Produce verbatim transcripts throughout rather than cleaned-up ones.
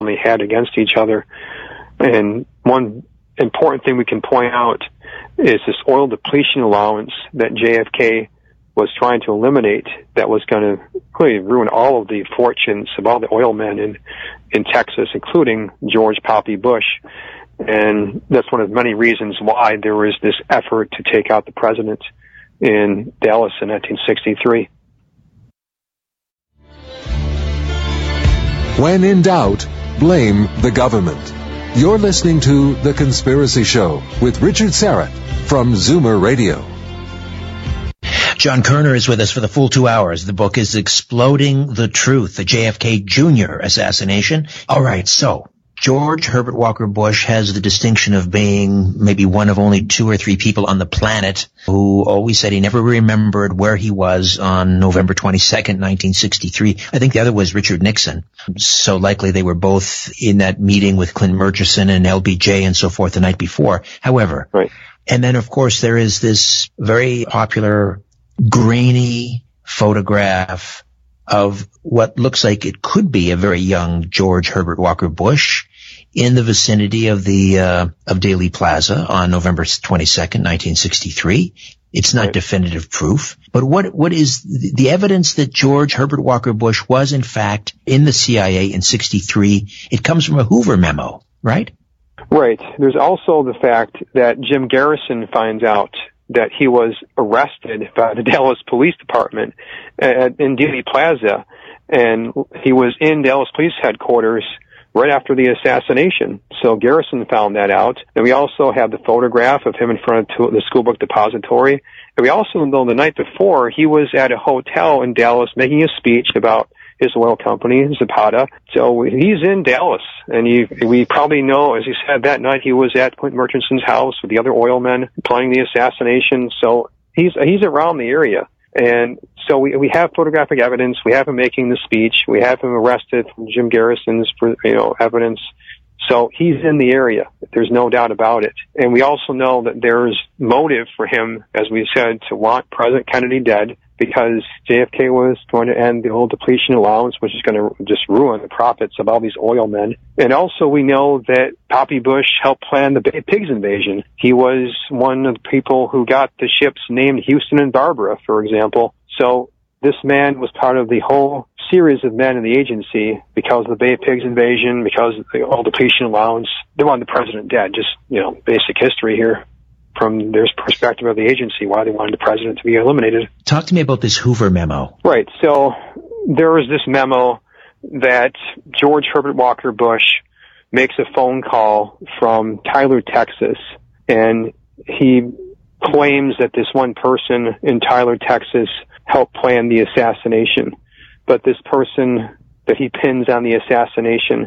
had against each other. And one important thing we can point out is this oil depletion allowance that J F K was trying to eliminate, that was going to really ruin all of the fortunes of all the oil men in, in Texas, including George Poppy Bush. And that's one of many reasons why there was this effort to take out the president in Dallas in nineteen sixty-three. When in doubt, blame the government. You're listening to The Conspiracy Show with Richard Syrett from Zoomer Radio. John Kerner is with us for the full two hours. The book is Exploding the Truth, the J F K Junior assassination. All right, so George Herbert Walker Bush has the distinction of being maybe one of only two or three people on the planet who always said he never remembered where he was on November twenty-second, nineteen sixty-three. I think the other was Richard Nixon. So likely they were both in that meeting with Clint Murchison and L B J and so forth the night before. However, right. And then, of course, there is this very popular grainy photograph of what looks like it could be a very young George Herbert Walker Bush in the vicinity of the uh, of Dealey Plaza on November twenty-second, nineteen sixty-three. It's not right. definitive proof, but what what is the evidence that George Herbert Walker Bush was in fact in the C I A in sixty-three? It comes from a Hoover memo, right? Right. There's also the fact that Jim Garrison finds out that he was arrested by the Dallas Police Department at, in Dealey Plaza, and he was in Dallas Police Headquarters right after the assassination. So Garrison found that out. And we also have the photograph of him in front of the school book depository. And we also know the night before he was at a hotel in Dallas making a speech about his oil company, Zapata. So he's in Dallas, and he, we probably know, as he said, that night he was at Clint Murchison's house with the other oil men planning the assassination. So he's he's around the area. And so we we have photographic evidence. We have him making the speech. We have him arrested from Jim Garrison's, you know, evidence. So he's in the area. There's no doubt about it. And we also know that there's motive for him, as we said, to want President Kennedy dead, because J F K was going to end the oil depletion allowance, which is going to just ruin the profits of all these oil men. And also we know that Poppy Bush helped plan the Bay Pigs invasion. He was one of the people who got the ships named Houston and Barbara, for example. So this man was part of the whole series of men in the agency because of the Bay Pigs invasion, because of the oil depletion allowance. They wanted the president dead. Just, you know, basic history here from their perspective of the agency, why they wanted the president to be eliminated. Talk to me about this Hoover memo. Right. So there was this memo that George Herbert Walker Bush makes a phone call from Tyler, Texas, and he claims that this one person in Tyler, Texas helped plan the assassination. But this person that he pins on the assassination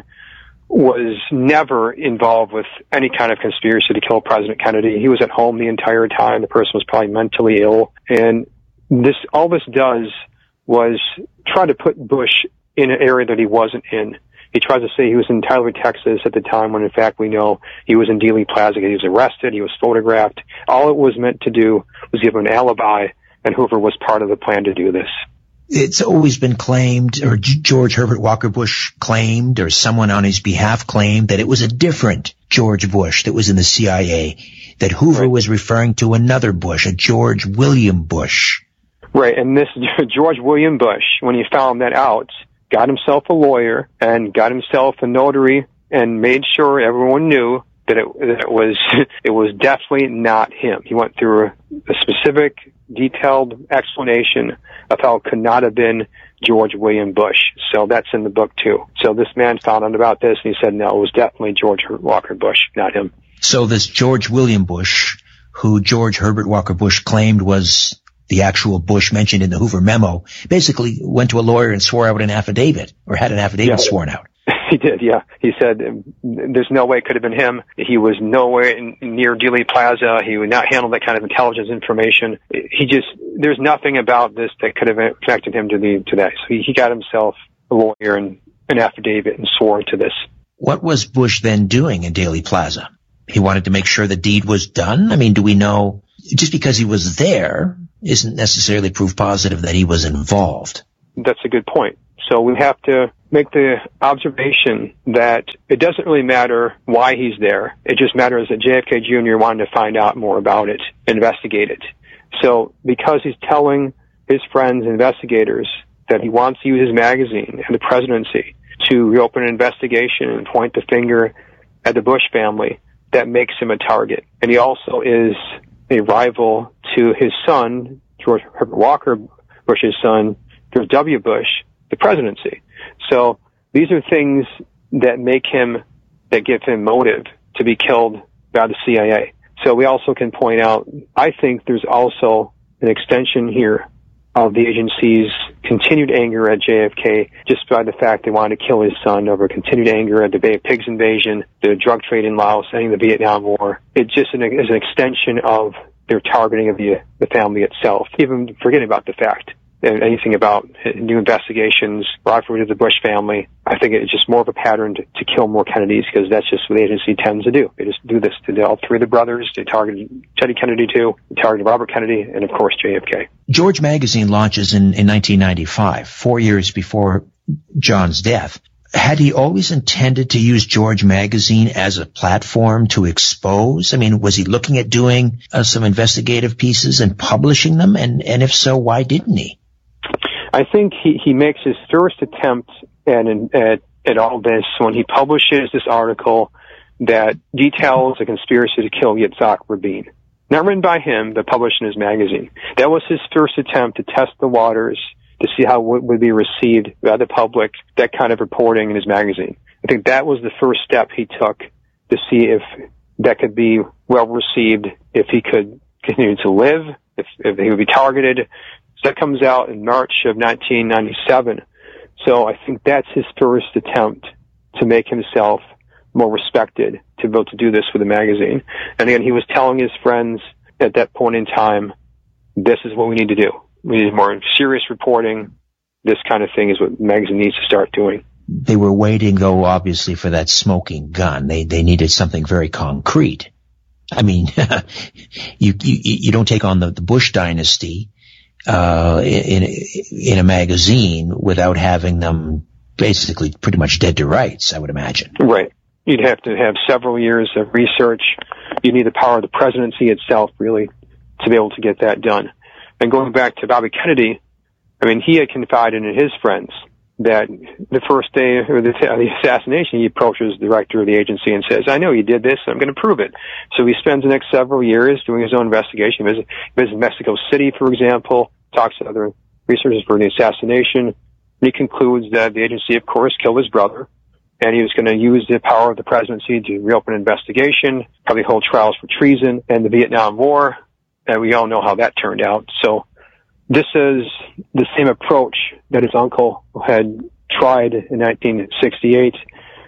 was never involved with any kind of conspiracy to kill President Kennedy. He was at home the entire time. The person was probably mentally ill. And this, all this does was try to put Bush in an area that he wasn't in. He tries to say he was in Tyler, Texas at the time, when in fact we know he was in Dealey Plaza. He was arrested. He was photographed. All it was meant to do was give him an alibi, and Hoover was part of the plan to do this. It's always been claimed, or George Herbert Walker Bush claimed, or someone on his behalf claimed, that it was a different George Bush that was in the C I A, that Hoover right. was referring to another Bush, a George William Bush. Right, and this George William Bush, when he found that out, got himself a lawyer and got himself a notary and made sure everyone knew that it, that it was it was definitely not him. He went through a, a specific, detailed explanation of how it could not have been George William Bush. So that's in the book too. So this man found out about this and he said, no, it was definitely George Walker Bush, not him. So this George William Bush, who George Herbert Walker Bush claimed was the actual Bush mentioned in the Hoover memo, basically went to a lawyer and swore out an affidavit, or had an affidavit yeah. sworn out. He did, yeah. He said there's no way it could have been him. He was nowhere in, near Dealey Plaza. He would not handle that kind of intelligence information. He just, there's nothing about this that could have connected him to the to that. So he, he got himself a lawyer and an affidavit and swore to this. What was Bush then doing in Dealey Plaza? He wanted to make sure the deed was done? I mean, do we know, just because he was there isn't necessarily proof positive that he was involved? That's a good point. So we have to make the observation that it doesn't really matter why he's there. It just matters that J F K Junior wanted to find out more about it, investigate it. So because he's telling his friends and investigators that he wants to use his magazine and the presidency to reopen an investigation and point the finger at the Bush family, that makes him a target. And he also is a rival to his son, George Herbert Walker Bush's son, George W. Bush, the presidency. So these are things that make him, that give him motive to be killed by the C I A. So we also can point out, I think there's also an extension here of the agency's continued anger at J F K just by the fact they wanted to kill his son, over continued anger at the Bay of Pigs invasion, the drug trade in Laos, ending the Vietnam War. It just is an extension of their targeting of the, the family itself, even forgetting about the fact and anything about new investigations, rivalry to the Bush family. I think it's just more of a pattern to, to kill more Kennedys, because that's just what the agency tends to do. They just do this to all three of the brothers. They targeted Teddy Kennedy too, they targeted Robert Kennedy, and of course J F K. George Magazine launches in, in nineteen ninety-five, four years before John's death. Had he always intended to use George Magazine as a platform to expose? I mean, was he looking at doing uh, some investigative pieces and publishing them? And, and if so, why didn't he? I think he, he makes his first attempt at, at, at all this when he publishes this article that details a conspiracy to kill Yitzhak Rabin. Not written by him, but published in his magazine. That was his first attempt to test the waters, to see how it would be received by the public, that kind of reporting in his magazine. I think that was the first step he took to see if that could be well received, if he could continue to live, if, if he would be targeted. So that comes out in March of nineteen ninety-seven. So I think that's his first attempt to make himself more respected, to be able to do this with a magazine. And again, he was telling his friends at that point in time, this is what we need to do. We need more serious reporting. This kind of thing is what the magazine needs to start doing. They were waiting, though, obviously, for that smoking gun. They they needed something very concrete. I mean, you, you you don't take on the, the Bush dynasty uh in in a magazine without having them basically pretty much dead to rights, I would imagine. Right. You'd have to have several years of research. You need the power of the presidency itself, really, to be able to get that done. And going back to Bobby Kennedy, I mean, he had confided in his friends that the first day of the, the assassination, he approaches the director of the agency and says, I know you did this, I'm going to prove it. So he spends the next several years doing his own investigation. He visits, visits Mexico City, for example, talks to other researchers for the assassination, and he concludes that the agency, of course, killed his brother, and he was going to use the power of the presidency to reopen an investigation, probably hold trials for treason and the Vietnam War, and we all know how that turned out. So this is the same approach that his uncle had tried in nineteen sixty-eight,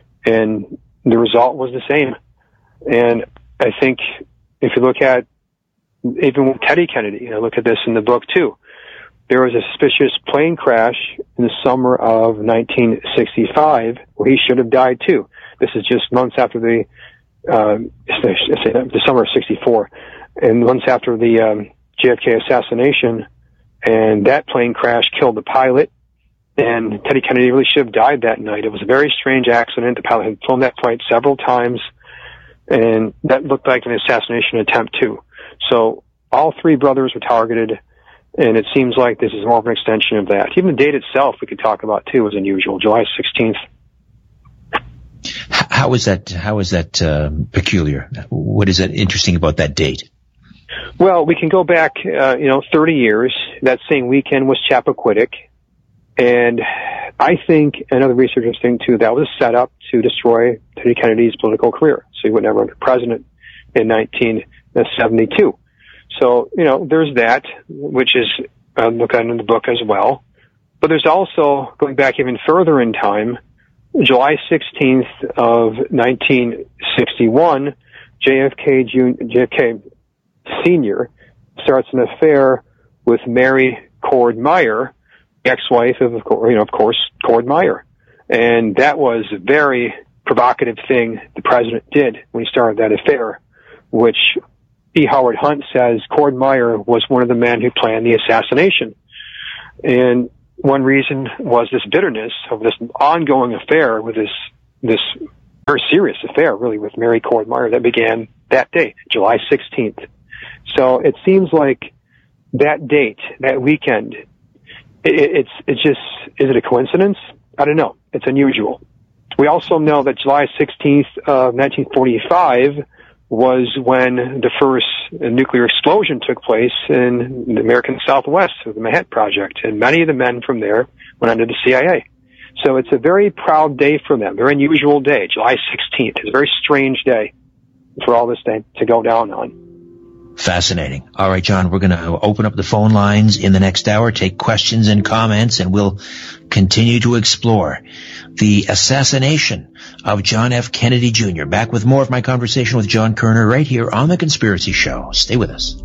and the result was the same. And I think if you look at even with Teddy Kennedy, I look at this in the book too, there was a suspicious plane crash in the summer of nineteen sixty-five where he should have died too. This is just months after the, um, the summer of sixty-four, and months after the um, J F K assassination. And that plane crash killed the pilot, and Teddy Kennedy really should have died that night. It was a very strange accident. The pilot had flown that flight several times, and that looked like an assassination attempt too. So all three brothers were targeted, and it seems like this is more of an extension of that. Even the date itself we could talk about too was unusual, July sixteenth. How is that, how is that uh, peculiar? What is that interesting about that date? Well, we can go back, uh, you know, thirty years. That same weekend was Chappaquiddick. And I think, another researchers think too, that was set up to destroy Teddy Kennedy's political career. So he would never run for president in nineteen seventy-two. So, you know, there's that, which is uh, looked at in the book as well. But there's also, going back even further in time, July sixteenth of nineteen sixty-one, J F K Junior, J F K Senior starts an affair with Mary Cord Meyer, ex-wife of, you know, of course, Cord Meyer. And that was a very provocative thing the president did when he started that affair, which E. Howard Hunt says Cord Meyer was one of the men who planned the assassination. And one reason was this bitterness of this ongoing affair with this, this very serious affair, really, with Mary Cord Meyer that began that day, July sixteenth. So it seems like that date, that weekend, it, it's, it's just, is it a coincidence? I don't know. It's unusual. We also know that July sixteenth of nineteen forty-five was when the first nuclear explosion took place in the American Southwest with the Manhattan Project, and many of the men from there went under the C I A. So it's a very proud day for them, very unusual day, July sixteenth. It's a very strange day for all this day to go down on. Fascinating. All right, John, we're going to open up the phone lines in the next hour, take questions and comments, and we'll continue to explore the assassination of John F. Kennedy Junior Back with more of my conversation with John Kerner right here on The Conspiracy Show. Stay with us.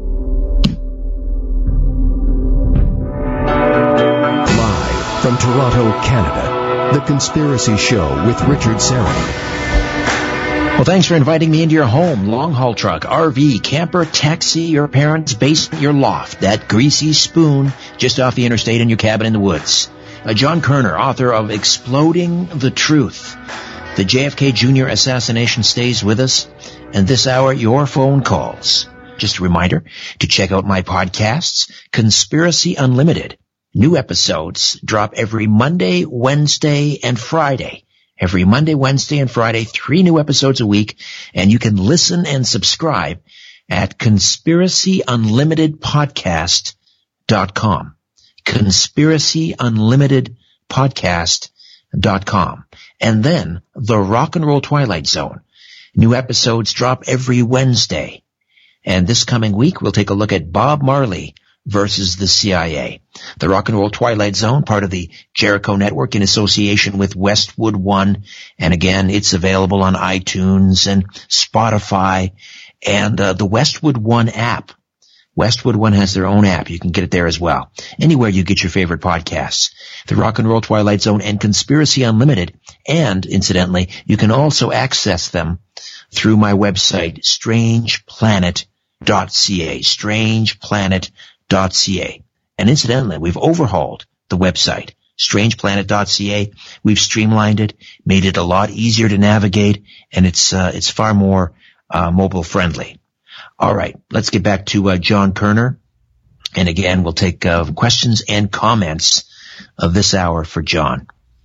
Live from Toronto, Canada, The Conspiracy Show with Richard Syrett. Well, thanks for inviting me into your home, long-haul truck, R V, camper, taxi, your parents' basement, your loft, that greasy spoon just off the interstate in your cabin in the woods. Uh, John Kerner, author of Exploding the Truth. The J F K Junior assassination stays with us, and this hour, your phone calls. Just a reminder to check out my podcasts, Conspiracy Unlimited. New episodes drop every Monday, Wednesday, and Friday. Every Monday, Wednesday, and Friday, three new episodes a week, and you can listen and subscribe at conspiracy unlimited podcast dot com. conspiracy unlimited podcast dot com. And then the Rock and Roll Twilight Zone. New episodes drop every Wednesday. And this coming week, we'll take a look at Bob Marley versus the C I A. The Rock and Roll Twilight Zone, part of the Jericho Network in association with Westwood One. And again, it's available on iTunes and Spotify and uh, the Westwood One app. Westwood One has their own app. You can get it there as well. Anywhere you get your favorite podcasts. The Rock and Roll Twilight Zone and Conspiracy Unlimited. And incidentally, you can also access them through my website, strange planet dot c a. strange planet dot c a. And incidentally, we've overhauled the website, strange planet dot c a. We've streamlined it, made it a lot easier to navigate, and it's uh, it's far more uh, mobile friendly. All right, let's get back to uh, John Kerner. And again, we'll take uh, questions and comments of this hour for John.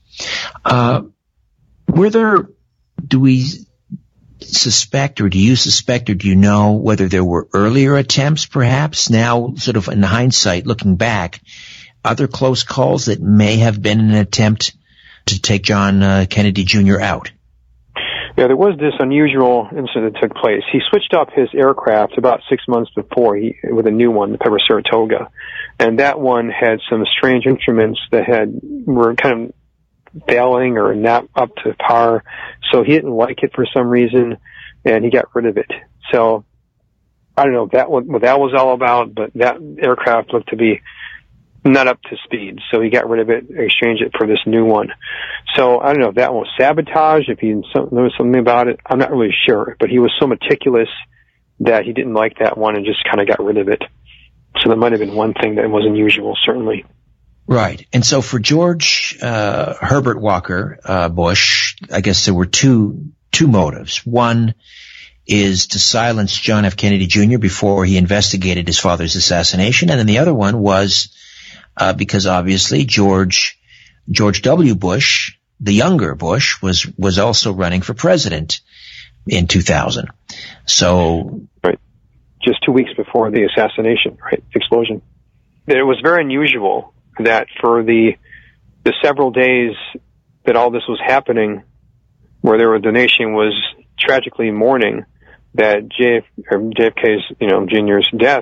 Uh, were there, do we suspect, or do you suspect, or do you know whether there were earlier attempts, perhaps, now sort of in hindsight, looking back, other close calls that may have been an attempt to take John uh, Kennedy Junior out? Yeah, there was this unusual incident that took place. He switched up his aircraft about six months before he, with a new one, the Piper Saratoga. And that one had some strange instruments that had, were kind of failing or not up to par. So he didn't like it for some reason, and he got rid of it. So I don't know that what, what that was all about, but that aircraft looked to be not up to speed. So he got rid of it, exchanged it for this new one. So I don't know if that one was sabotage, if he knew something about it. I'm not really sure, but he was so meticulous that he didn't like that one and just kind of got rid of it. So that might have been one thing that was unusual, certainly. Right. And so for George uh, Herbert Walker uh, Bush, I guess there were two two motives. One is to silence John F. Kennedy Junior before he investigated his father's assassination, and then the other one was uh, because obviously George George W. Bush, the younger Bush, was was also running for president in two thousand. So, right, just two weeks before the assassination, right, explosion. It was very unusual that for the the several days that all this was happening, where there were, the nation was tragically mourning that J F, or J F K's, you know, Junior's death,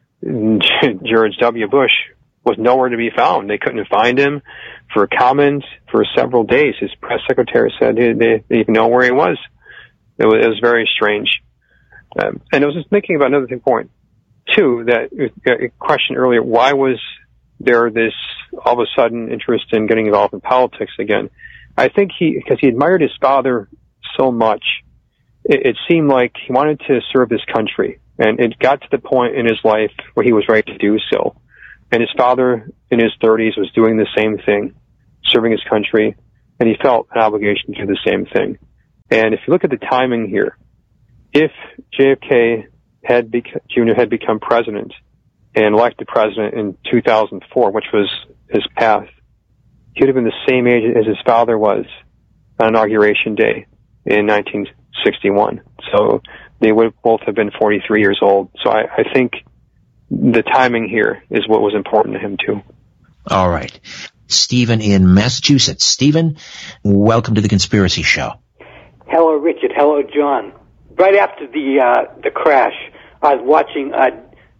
George W. Bush was nowhere to be found. They couldn't find him for comment for several days. His press secretary said they, they didn't even know where he was. It was, it was very strange. Um, and I was just thinking about another point, too, that a question earlier, why was there this all of a sudden interest in getting involved in politics again? I think he, because he admired his father so much, it, it seemed like he wanted to serve his country. And it got to the point in his life where he was ready to do so. And his father, in his thirties, was doing the same thing, serving his country, and he felt an obligation to do the same thing. And if you look at the timing here, if J F K had bec- Junior had become president and elected president in two thousand four, which was his path, he would have been the same age as his father was on Inauguration Day in nineteen sixty-one. So they would both have been forty-three years old. So I, I think the timing here is what was important to him, too. All right. Stephen in Massachusetts. Stephen, welcome to the Conspiracy Show. Hello, Richard. Hello, John. Right after the uh, the crash, I was watching uh,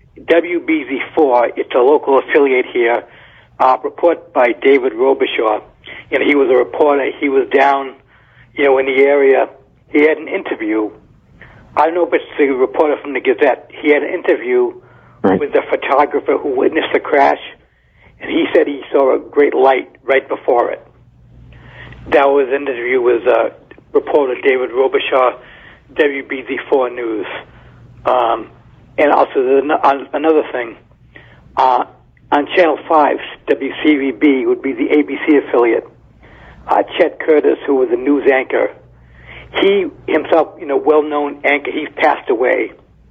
W B Z four. It's a local affiliate here. Uh, report by David Robichaud. And he was a reporter. He was down, you know, in the area. He had an interview. I don't know if it's the reporter from the Gazette. He had an interview right. with the photographer who witnessed the crash, and he said he saw a great light right before it. That was an interview with uh, reporter David Robichaud, W B Z four News. Um, and also, there's another thing. Uh, on Channel five, W C V B would be the A B C affiliate. Uh, Chet Curtis, who was a news anchor, he himself, you know, well-known anchor, he's passed away.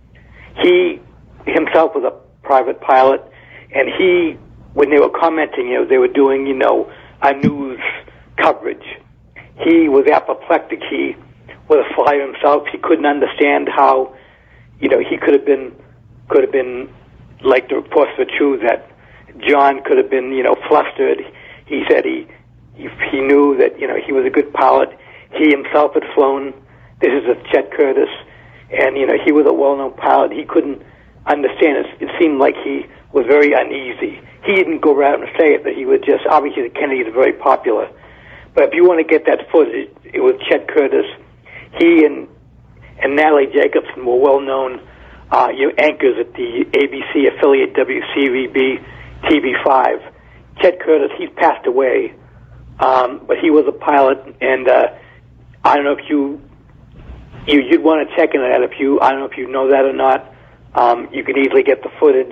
He himself was a private pilot, and he, when they were commenting, you know, they were doing, you know, a news coverage. He was apoplectic. He was a flyer himself. He couldn't understand how, you know, he could have been, could have been, like the reports were true, that John could have been, you know, flustered. He said he, he, he knew that, you know, he was a good pilot. He himself had flown. This is a Chet Curtis, and, you know, he was a well-known pilot. He couldn't understand it. It seemed like he was very uneasy. He didn't go around and say it, but he was just, obviously the Kennedys are very popular. But if you want to get that footage, it was Chet Curtis. He and and Natalie Jacobson were well-known uh, you know, anchors at the A B C affiliate W C V B T V five. Chet Curtis, he's passed away, um, but he was a pilot, and uh, I don't know if you, you you'd want to check into that. If you, I don't know if you know that or not. Um, you can easily get the footage.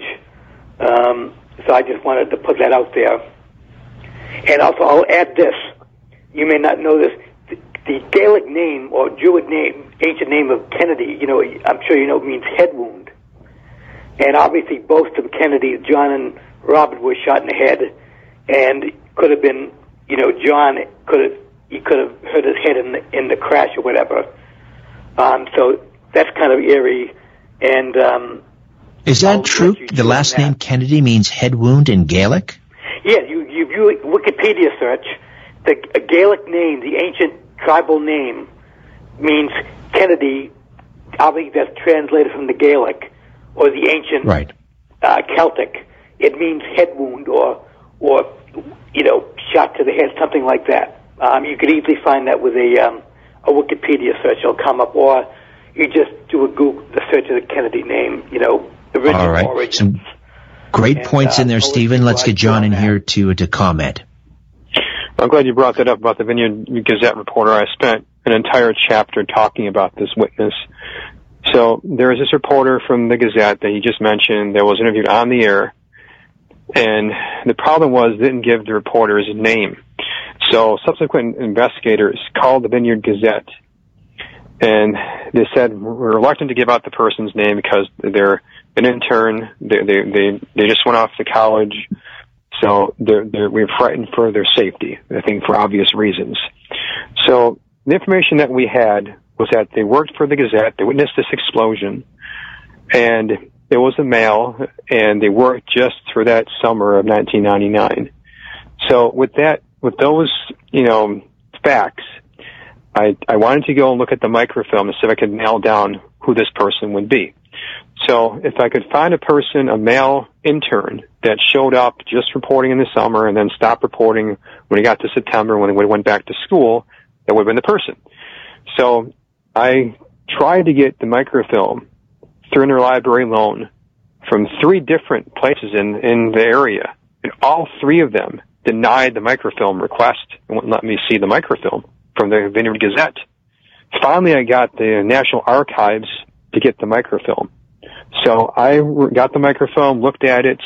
Um, so I just wanted to put that out there. And also, I'll add this. You may not know this. The, the Gaelic name, or Druid name, ancient name of Kennedy, you know, I'm sure you know, means head wound. And obviously, both of Kennedy, John and Robert, were shot in the head, and could have been, you know, John could have, he could have hurt his head in the, in the crash or whatever. Um, so that's kind of eerie. And um, is that I'll true? The last that. name Kennedy means head wound in Gaelic? Yeah, you you view Wikipedia search. The Gaelic name, the ancient tribal name, means Kennedy. Obviously, that's translated from the Gaelic or the ancient right. uh, Celtic. It means head wound or or you know, shot to the head, something like that. Um, you could easily find that with a um, a Wikipedia search. It'll come up, or you just do a Google the search of the Kennedy name. You know, original All right. origins. Some great and, points uh, in there, Stephen. Let's get John in here to to comment. I'm glad you brought that up about the Vineyard Gazette reporter. I spent an entire chapter talking about this witness. So there is this reporter from the Gazette that you just mentioned that was interviewed on the air, and the problem was they didn't give the reporter's name. So subsequent investigators called the Vineyard Gazette, and they said, we're reluctant to give out the person's name because they're an intern, they they they, they just went off to college, so they're, they're, we're frightened for their safety, I think for obvious reasons. So the information that we had was that they worked for the Gazette, they witnessed this explosion, and it was a male, and they worked just for that summer of nineteen ninety-nine. So with that, with those, you know, facts, I, I wanted to go and look at the microfilm and see if I could nail down who this person would be. So if I could find a person, a male intern, that showed up just reporting in the summer and then stopped reporting when he got to September when he went back to school, that would have been the person. So I tried to get the microfilm through interlibrary loan from three different places in, in the area, and all three of them denied the microfilm request and wouldn't let me see the microfilm from the Vineyard Gazette. Finally, I got the National Archives to get the microfilm. So I got the microfilm, looked at it,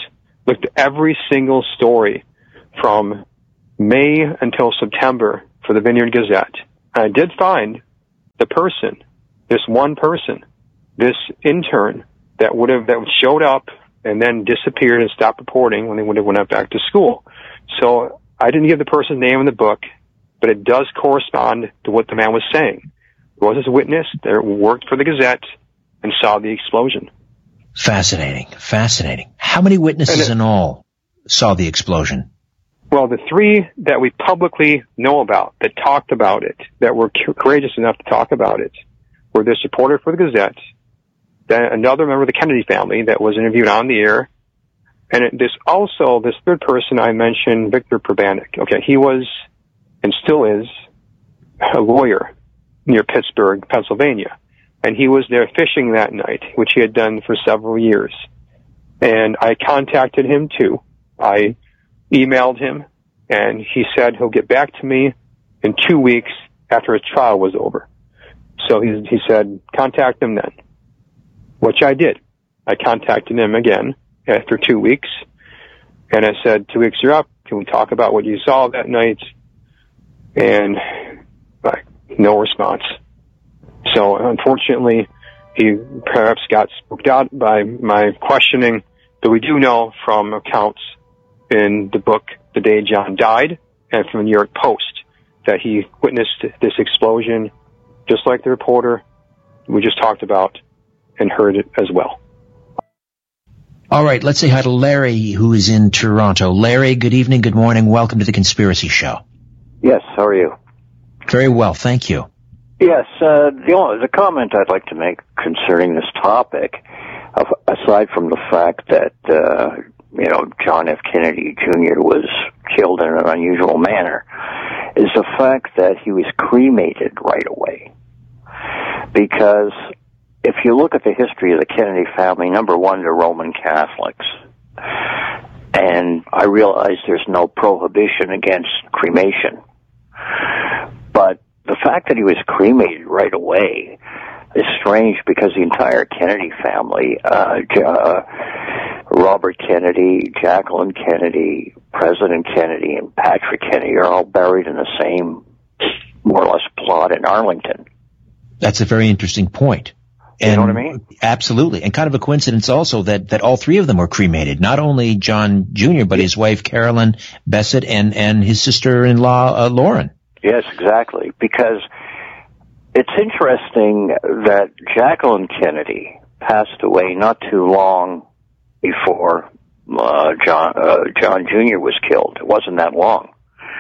looked at every single story from May until September for the Vineyard Gazette. And I did find the person, this one person, this intern that would have, that showed up and then disappeared and stopped reporting when they would have went back to school. So I didn't give the person's name in the book, but it does correspond to what the man was saying. There was a witness that worked for the Gazette and saw the explosion. Fascinating, fascinating. How many witnesses it, in all saw the explosion? Well, the three that we publicly know about, that talked about it, that were courageous enough to talk about it, were this reporter for the Gazette, then another member of the Kennedy family that was interviewed on the air, and it, this also, this third person I mentioned, Victor Probanik. Okay, he was, and still is, a lawyer near Pittsburgh, Pennsylvania. And he was there fishing that night, which he had done for several years. And I contacted him too. I emailed him, and he said he'll get back to me in two weeks after his trial was over. So he, he said, contact him then, which I did. I contacted him again after two weeks, and I said, two weeks are up. Can we talk about what you saw that night? And like, no response. So unfortunately, he perhaps got spooked out by my questioning, but we do know from accounts in the book, The Day John Died, and from the New York Post, that he witnessed this explosion, just like the reporter we just talked about, and heard it as well. All right, let's say hi to Larry, who is in Toronto. Larry, good evening, good morning. Welcome to the Conspiracy Show. Yes, how are you? Very well, thank you. Yes, uh, the only, the comment I'd like to make concerning this topic, uh, aside from the fact that, uh, you know, John F. Kennedy Junior was killed in an unusual manner, is the fact that he was cremated right away. Because if you look at the history of the Kennedy family, number one, they're Roman Catholics. And I realize there's no prohibition against cremation. But the fact that he was cremated right away is strange, because the entire Kennedy family, uh, uh, Robert Kennedy, Jacqueline Kennedy, President Kennedy, and Patrick Kennedy are all buried in the same, more or less, plot in Arlington. That's a very interesting point. And, you know what I mean? Absolutely. And kind of a coincidence also that, that all three of them were cremated. Not only John Junior, but his wife Carolyn Bessette and, and his sister-in-law, uh, Lauren. Yes, exactly. Because it's interesting that Jacqueline Kennedy passed away not too long before uh, John uh, John Junior was killed. It wasn't that long.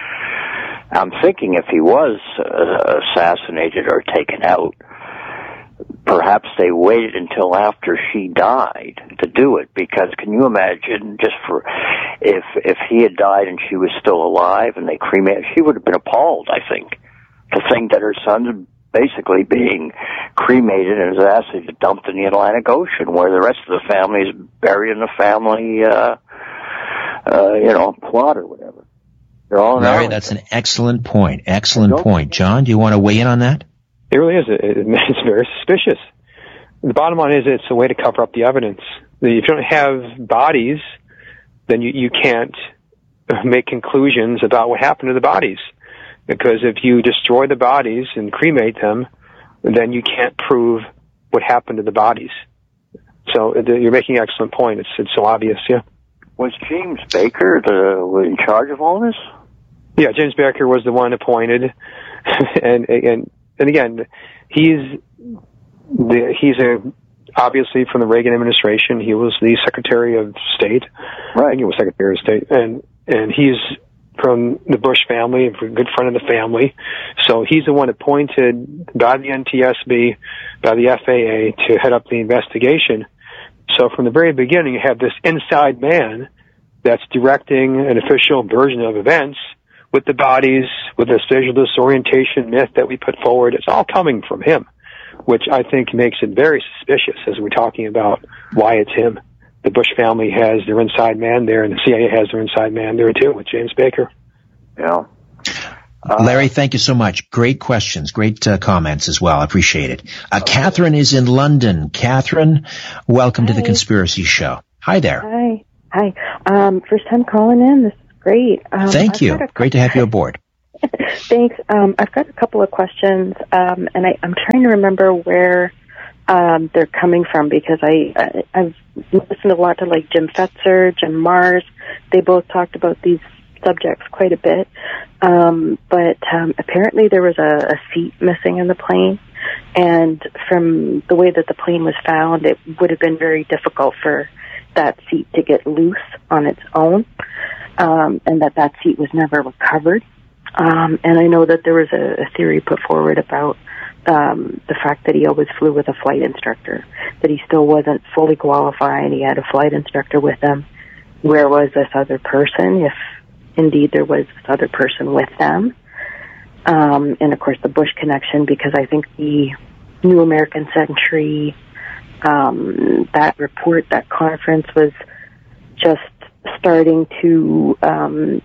I'm thinking if he was uh, assassinated or taken out, perhaps they waited until after she died to do it, because can you imagine, just for if if he had died and she was still alive and they cremated, she would have been appalled, I think, to think that her son's basically being cremated and his ashes dumped in the Atlantic Ocean, where the rest of the family is buried in the family, uh, uh, you know, plot or whatever. They're all in Larry, Arlington. that's an excellent point. Excellent point. John, do you want to weigh in on that? It really is. It's very suspicious. The bottom line is it's a way to cover up the evidence. If you don't have bodies, then you, you can't make conclusions about what happened to the bodies. Because if you destroy the bodies and cremate them, then you can't prove what happened to the bodies. So you're making an excellent point. It's, it's so obvious, yeah. Was James Baker the, in charge of all this? Yeah, James Baker was the one appointed. and, and, And again, he's the, he's a obviously from the Reagan administration. He was the Secretary of State. Right. I think he was Secretary of State, and and he's from the Bush family, a good friend of the family. So he's the one appointed by the N T S B, by the F A A to head up the investigation. So from the very beginning, you have this inside man that's directing an official version of events. With the bodies, with this visual disorientation myth that we put forward, it's all coming from him, which I think makes it very suspicious as we're talking about why it's him. The Bush family has their inside man there, and the C I A has their inside man there too, with James Baker. Yeah. Uh, Larry, thank you so much. Great questions, great uh, comments as well. I appreciate it. Uh, Catherine is in London. Catherine, welcome Hi. to the Conspiracy Show. Hi there. Hi. Hi. Um, first time calling in. This is great. Um, Thank I've you. got a- Great to have you aboard. Thanks. Um, I've got a couple of questions, um, and I, I'm trying to remember where um, they're coming from because I, I, I've listened a lot to like Jim Fetzer, Jim Mars. They both talked about these subjects quite a bit. Um, but um, apparently there was a, a seat missing in the plane, and from the way that the plane was found, it would have been very difficult for that seat to get loose on its own, um, and that that seat was never recovered. Um, and I know that there was a, a theory put forward about um, the fact that he always flew with a flight instructor, that he still wasn't fully qualified. He had a flight instructor with him. Where was this other person, if indeed there was this other person with them? Um, and, of course, the Bush connection, because I think the New American Century, um, that report, that conference was just starting to um,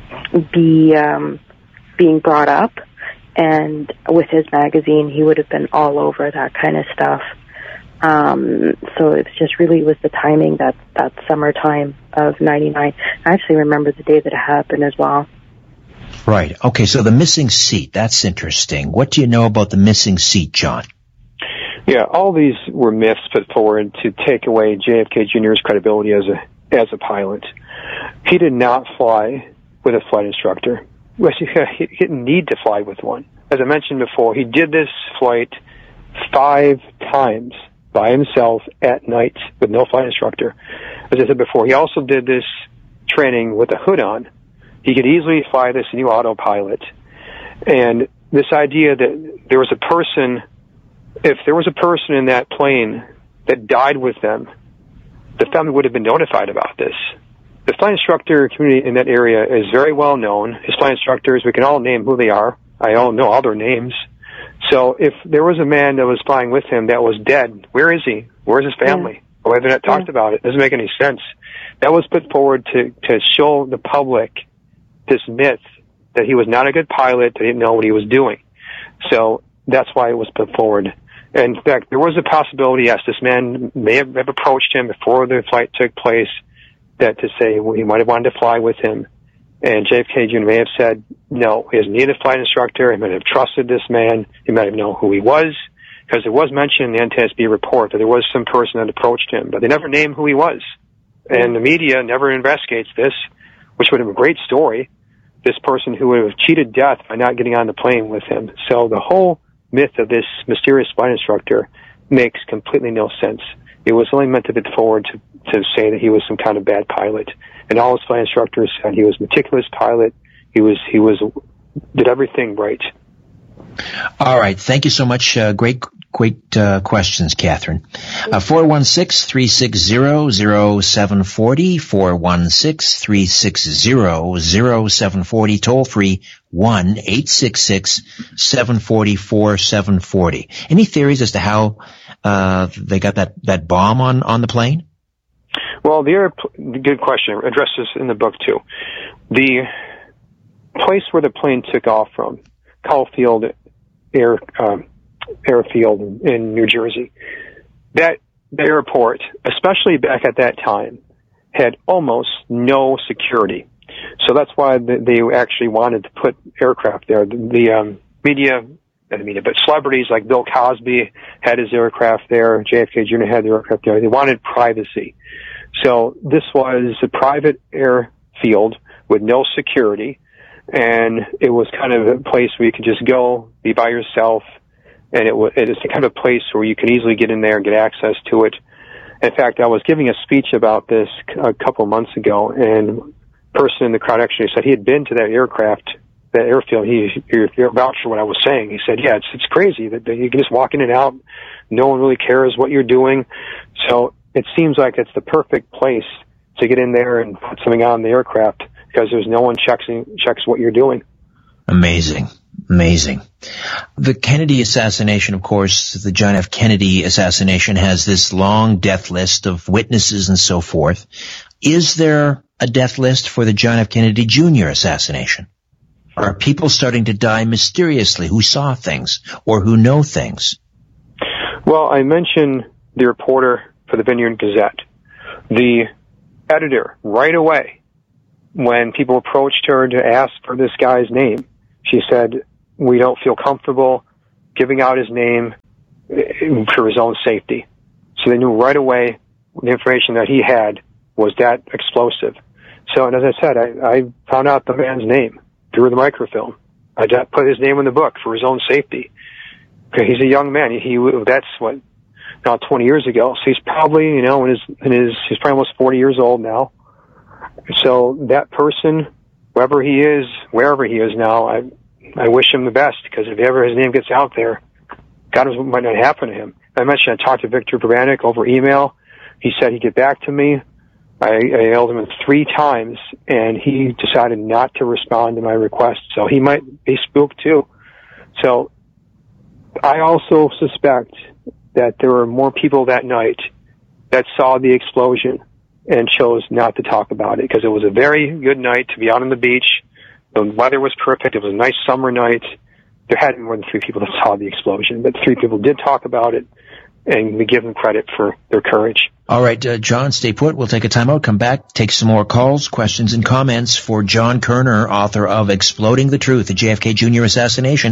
be um, being brought up. And with his magazine, he would have been all over that kind of stuff. Um, so it's just really was the timing that, that summertime of ninety-nine. I actually remember the day that it happened as well. Right. Okay, so the missing seat, that's interesting. What do you know about the missing seat, John? Yeah, all these were myths put forward to take away J F K Junior's credibility as a as a pilot. He did not fly with a flight instructor. He didn't need to fly with one. As I mentioned before, he did this flight five times by himself at night with no flight instructor. As I said before, he also did this training with a hood on. He could easily fly this new autopilot. And this idea that there was a person, if there was a person in that plane that died with them, the family would have been notified about this. The flight instructor community in that area is very well known. His flight instructors, we can all name who they are. I all know all their names. So if there was a man that was flying with him that was dead, where is he? Where's his family? Yeah. Or whether not talked yeah. about it. It doesn't make any sense. That was put forward to, to show the public this myth that he was not a good pilot, that he didn't know what he was doing. So that's why it was put forward. And in fact, there was a possibility, yes, this man may have approached him before the flight took place, that to say well, he might have wanted to fly with him. And J F K Junior may have said, no, he doesn't need a flight instructor. He might have trusted this man. He might have known who he was, because it was mentioned in the N T S B report that there was some person that approached him, but they never named who he was. And the media never investigates this, which would have been a great story, this person who would have cheated death by not getting on the plane with him. So the whole myth of this mysterious flight instructor makes completely no sense. It was only meant to be forward to, to say that he was some kind of bad pilot. And all his flight instructors said he was a meticulous pilot. He was, he was, did everything right. All right. Thank you so much. Uh, great, great, uh, questions, Catherine. Uh, four one six, three six zero, zero seven four zero, four one six, three six zero, zero seven four zero, toll free one eight six six, seven four zero, four seven four zero. Any theories as to how, uh, they got that, that bomb on, on the plane? Well, the air, good question. I addressed this in the book too. The place where the plane took off from, Caulfield Air um, Airfield in New Jersey, that the airport, especially back at that time, had almost no security. So that's why they actually wanted to put aircraft there. The, the um, media, not the media, but celebrities like Bill Cosby had his aircraft there. J F K Junior had the aircraft there. They wanted privacy. So this was a private airfield with no security, and it was kind of a place where you could just go, be by yourself, and it was it is the kind of place where you could easily get in there and get access to it. In fact, I was giving a speech about this a couple of months ago, and a person in the crowd actually said he had been to that aircraft, that airfield. He, he vouched for what I was saying. He said, yeah, it's it's crazy that you can just walk in and out. No one really cares what you're doing. So it seems like it's the perfect place to get in there and put something on the aircraft, because there's no one checks checks what you're doing. Amazing. Amazing. The Kennedy assassination, of course, the John F. Kennedy assassination has this long death list of witnesses and so forth. Is there a death list for the John F. Kennedy Junior assassination? Are people starting to die mysteriously who saw things or who know things? Well, I mentioned the reporter for the Vineyard Gazette. The editor right away when people approached her to ask for this guy's name. She said, we don't feel comfortable giving out his name for his own safety. So they knew right away the information that he had was that explosive. So, and as I said, I, I found out the man's name through the microfilm. I put his name in the book for his own safety. He's a young man. He, that's what, now twenty years ago. So he's probably, you know, in his, in his, he's probably almost forty years old now. So that person, whoever he is, wherever he is now, I, I wish him the best, because if ever his name gets out there, God knows what might not happen to him. I mentioned I talked to Victor Buranek over email. He said he'd get back to me. I, I emailed him three times, and he decided not to respond to my request. So he might be spooked too. So I also suspect that there were more people that night that saw the explosion and chose not to talk about it, because it was a very good night to be out on the beach. The weather was perfect. It was a nice summer night. There had to be more than three people that saw the explosion, but three people did talk about it, and we give them credit for their courage. All right, uh, John, stay put. We'll take a timeout, come back, take some more calls, questions, and comments for John Kerner, author of Exploding the Truth, the J F K Junior Assassination.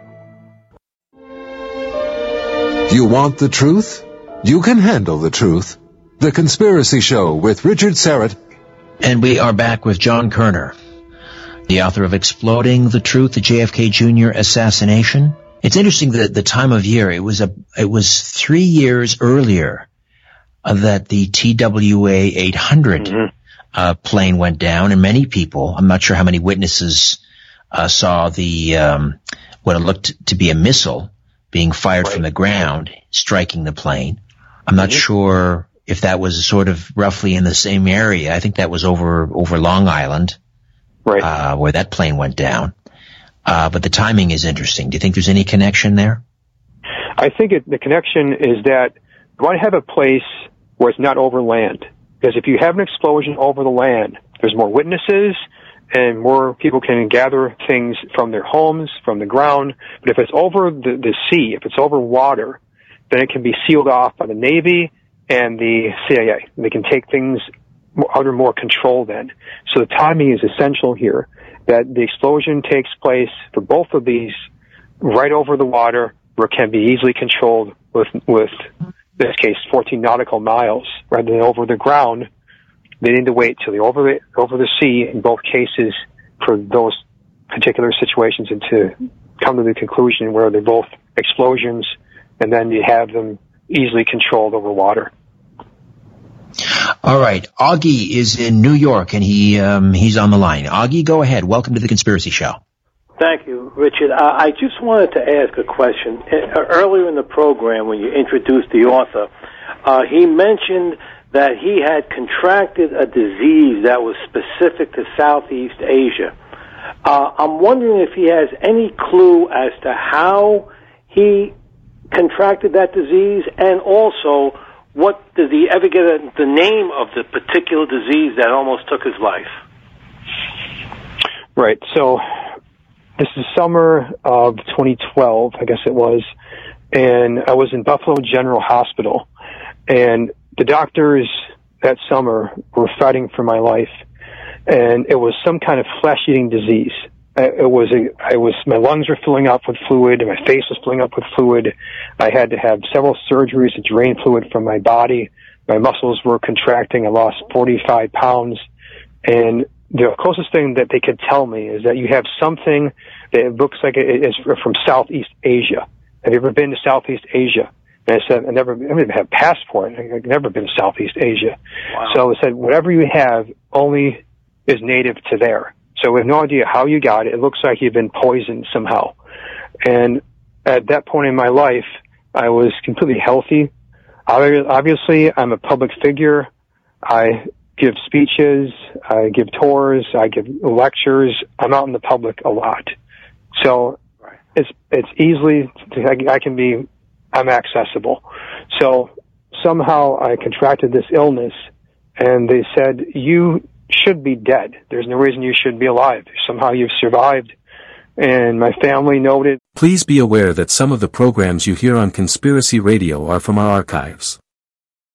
You want the truth? You can handle the truth. The Conspiracy Show with Richard Syrett. And we are back with John Kerner, the author of Exploding the Truth, the J F K Junior Assassination. It's interesting that the time of year, it was a, it was three years earlier uh, that the T W A eight hundred mm-hmm. uh, plane went down, and many people, I'm not sure how many witnesses uh, saw the, um, what it looked to be a missile being fired right. from the ground, striking the plane. I'm not mm-hmm. sure if that was sort of roughly in the same area. I think that was over, over Long Island, right. uh, where that plane went down. Uh, but the timing is interesting. Do you think there's any connection there? I think it, the connection is that you want to have a place where it's not over land. Because if you have an explosion over the land, there's more witnesses and more people can gather things from their homes, from the ground. But if it's over the, the sea, if it's over water, then it can be sealed off by the Navy and the C I A. They can take things under more control then. So the timing is essential here, that the explosion takes place for both of these right over the water, where it can be easily controlled with, with in this case, fourteen nautical miles, rather than over the ground. They need to wait till they're over the, over the sea in both cases for those particular situations, and to come to the conclusion where they're both explosions, and then you have them easily controlled over water. All right. Augie is in New York, and he um, he's on the line. Augie, go ahead. Welcome to the Conspiracy Show. Thank you, Richard. Uh, I just wanted to ask a question. Uh, earlier in the program, when you introduced the author, uh, he mentioned that he had contracted a disease that was specific to Southeast Asia. Uh, I'm wondering if he has any clue as to how he contracted that disease, and also, what did he ever get a, the name of the particular disease that almost took his life? Right. So this is summer of twenty twelve, I guess it was, and I was in Buffalo General Hospital, and the doctors that summer were fighting for my life, and it was some kind of flesh-eating disease. It was, a, I was, my lungs were filling up with fluid, and my face was filling up with fluid. I had to have several surgeries to drain fluid from my body. My muscles were contracting. I lost forty-five pounds. And the closest thing that they could tell me is that you have something that looks like it is from Southeast Asia. Have you ever been to Southeast Asia? And I said, I never, I don't even have a passport. I've never been to Southeast Asia. Wow. So I said, whatever you have only is native to there. So we have no idea how you got it. It looks like you've been poisoned somehow. And at that point in my life, I was completely healthy. Obviously, I'm a public figure. I give speeches. I give tours. I give lectures. I'm out in the public a lot. So it's, it's easily, I can be, I'm accessible. So somehow I contracted this illness, and they said, you should be dead. There's no reason you should be alive. Somehow you've survived. And my family noted. Please be aware that some of the programs you hear on Conspiracy Radio are from our archives.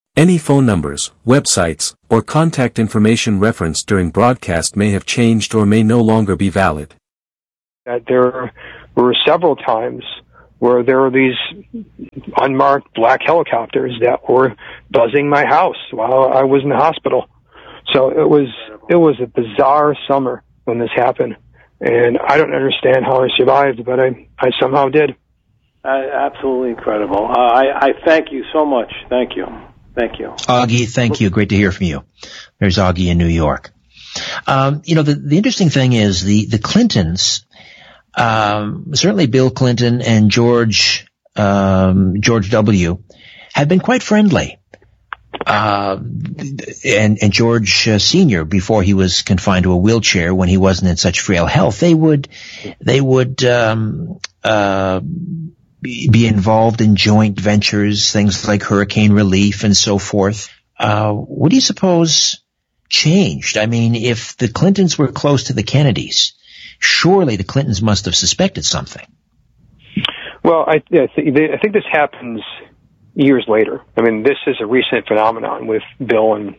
Any phone numbers, websites, or contact information referenced during broadcast may have changed or may no longer be valid. Uh, there were several times where there were these unmarked black helicopters that were buzzing my house while I was in the hospital. So it was it was a bizarre summer when this happened, and I don't understand how I survived, but I, I somehow did. Uh, absolutely incredible. Uh, I, I thank you so much. Thank you. Thank you. Augie, thank you. Great to hear from you. There's Augie in New York. Um, you know, the, the interesting thing is the, the Clintons, um, certainly Bill Clinton and George, um, George W. have been quite friendly. Uh, and, and George uh, Senior, before he was confined to a wheelchair when he wasn't in such frail health, they would, they would, um, uh, be involved in joint ventures, things like hurricane relief and so forth. Uh, what do you suppose changed? I mean, if the Clintons were close to the Kennedys, surely the Clintons must have suspected something. Well, I, I, th- I think this happens years later. I mean, this is a recent phenomenon with Bill and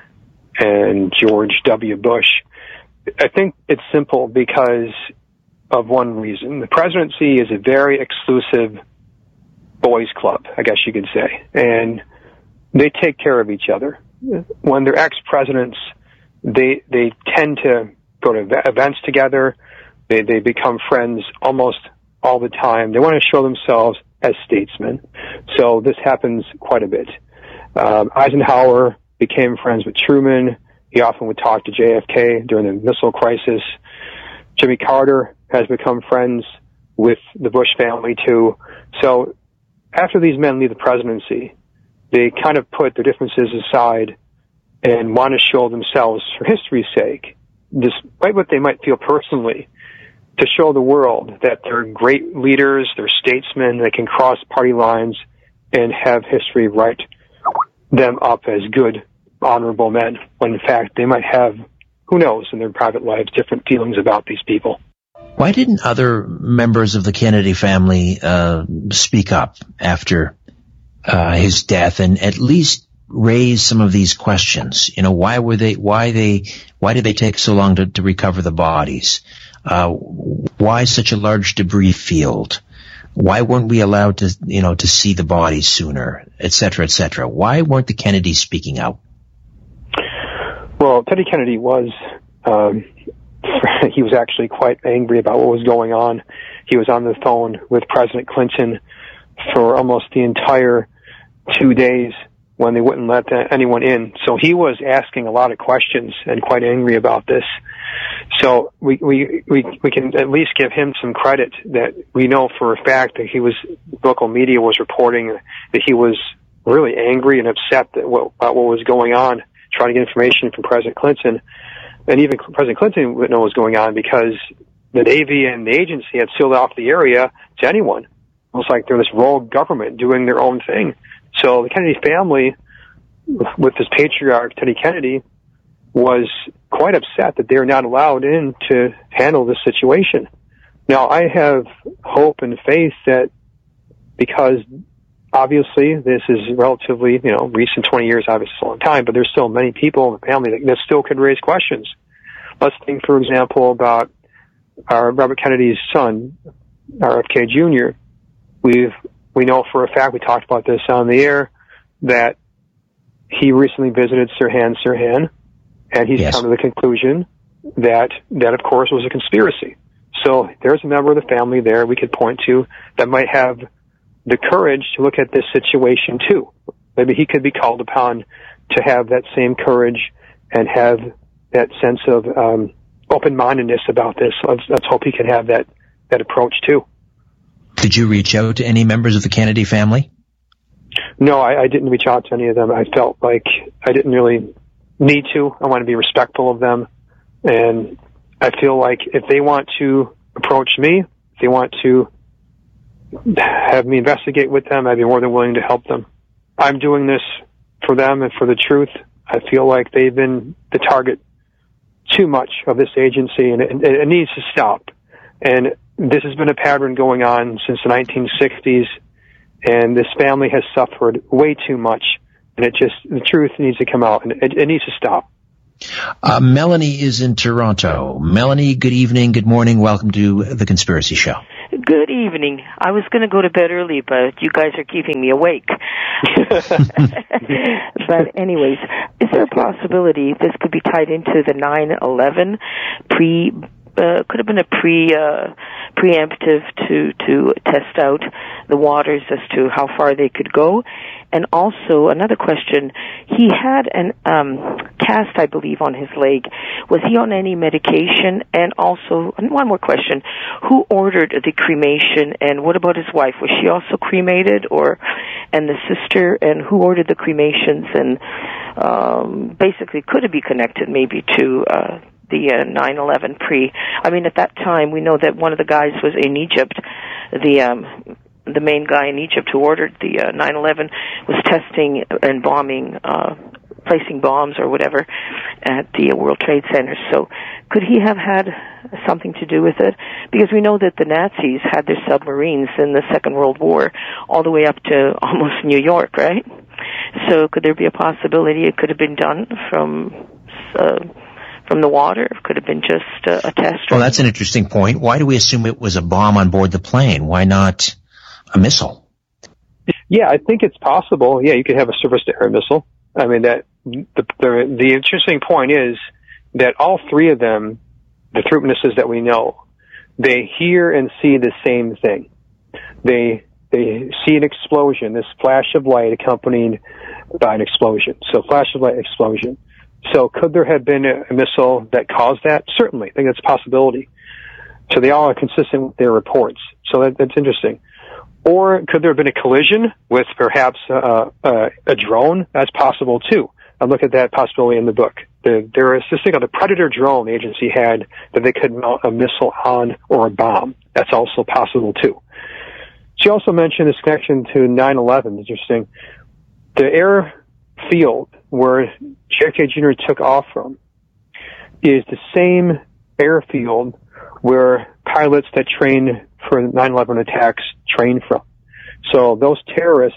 and George W. Bush. I think it's simple because of one reason. The presidency is a very exclusive boys club, I guess you could say, and they take care of each other. When they're ex-presidents, they they tend to go to events together. They they become friends almost all the time. They want to show themselves as statesmen. So this happens quite a bit. Um, Eisenhower became friends with Truman. He often would talk to J F K during the missile crisis. Jimmy Carter has become friends with the Bush family too. So after these men leave the presidency, they kind of put their differences aside and want to show themselves, for history's sake, despite what they might feel personally, to show the world that they're great leaders, they're statesmen, they can cross party lines and have history write them up as good, honorable men, when in fact they might have, who knows, in their private lives, different feelings about these people. Why didn't other members of the Kennedy family uh, speak up after uh, his death and at least raise some of these questions? You know, why were they? Why they? Why did they take so long to, to recover the bodies? Uh, why such a large debris field? Why weren't we allowed to, you know, to see the bodies sooner, et cetera, et cetera? Why weren't the Kennedys speaking out? Well, Teddy Kennedy was, um, he was actually quite angry about what was going on. He was on the phone with President Clinton for almost the entire two days when they wouldn't let anyone in. So he was asking a lot of questions and quite angry about this. So we, we, we, we can at least give him some credit that we know for a fact that he was, local media was reporting that he was really angry and upset that what, about what was going on, trying to get information from President Clinton. And even President Clinton wouldn't know what was going on because the Navy and the agency had sealed off the area to anyone. It was like they're this rogue government doing their own thing. So the Kennedy family, with this patriarch, Teddy Kennedy, was quite upset that they're not allowed in to handle this situation. Now, I have hope and faith that because obviously this is relatively, you know, recent twenty years, obviously a long time, but there's still many people in the family that, that still could raise questions. Let's think, for example, about our Robert Kennedy's son, R F K Junior We've, we know for a fact, we talked about this on the air, that he recently visited Sirhan Sirhan, and he's yes. come to the conclusion that that, of course, was a conspiracy. So there's a member of the family there we could point to that might have the courage to look at this situation too. Maybe he could be called upon to have that same courage and have that sense of um, open-mindedness about this. Let's, let's hope he can have that, that approach too. Did you reach out to any members of the Kennedy family? No, I, I didn't reach out to any of them. I felt like I didn't really need to. I want to be respectful of them. And I feel like if they want to approach me, if they want to have me investigate with them, I'd be more than willing to help them. I'm doing this for them and for the truth. I feel like they've been the target too much of this agency, and it, it needs to stop. And this has been a pattern going on since the nineteen sixties, and this family has suffered way too much And it just, the truth needs to come out, and it, it needs to stop. Uh, Melanie is in Toronto. Melanie, good evening, good morning. Welcome to The Conspiracy Show. Good evening. I was going to go to bed early, but you guys are keeping me awake. But anyways, is there a possibility this could be tied into the nine eleven pre, uh, could have been a pre, uh, preemptive to, to test out the waters as to how far they could go? And also, another question, he had an um, cast, I believe, on his leg. Was he on any medication? And also, and one more question, who ordered the cremation, and what about his wife? Was she also cremated, or and the sister, and who ordered the cremations? And um, basically, could it be connected maybe to uh, the uh, nine eleven pre? I mean, at that time, we know that one of the guys was in Egypt, the... Um, the main guy in Egypt who ordered the uh, nine eleven was testing and bombing, uh, placing bombs or whatever at the uh, World Trade Center. So could he have had something to do with it? Because we know that the Nazis had their submarines in the Second World War all the way up to almost New York, right? So could there be a possibility it could have been done from... Uh, from the water? Could have been just uh, a test? Well, that's an interesting point. Why do we assume it was a bomb on board the plane? Why not a missile? Yeah, I think it's possible. Yeah, you could have a surface-to-air missile. I mean, that the, the the interesting point is that all three of them, the troop witnesses that we know, they hear and see the same thing. They they see an explosion, this flash of light accompanied by an explosion. So, flash of light, explosion. So, could there have been a, a missile that caused that? Certainly, I think that's a possibility. So, they all are consistent with their reports. So, that, that's interesting. Or could there have been a collision with perhaps uh, uh, a drone? That's possible too. I look at that possibility in the book. The, there is this thing called a Predator drone the agency had that they could mount a missile on or a bomb. That's also possible too. She also mentioned this connection to nine eleven. Interesting. The airfield where J F K Junior took off from is the same airfield where pilots that train for nine eleven attacks trained from. So those terrorists